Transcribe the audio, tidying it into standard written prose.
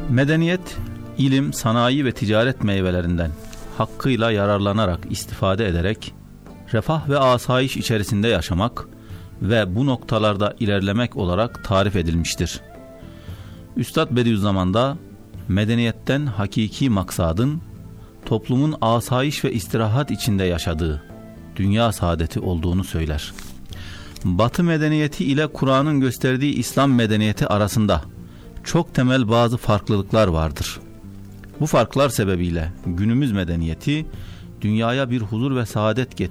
Medeniyet, ilim, sanayi ve ticaret meyvelerinden hakkıyla yararlanarak, istifade ederek, refah ve asayiş içerisinde yaşamak ve bu noktalarda ilerlemek olarak tarif edilmiştir. Üstad Bediüzzaman medeniyetten hakiki maksadın, toplumun asayiş ve istirahat içinde yaşadığı dünya saadeti olduğunu söyler. Batı medeniyeti ile Kur'an'ın gösterdiği İslam medeniyeti arasında çok temel bazı farklılıklar vardır. Bu farklar sebebiyle günümüz medeniyeti dünyaya bir huzur ve saadet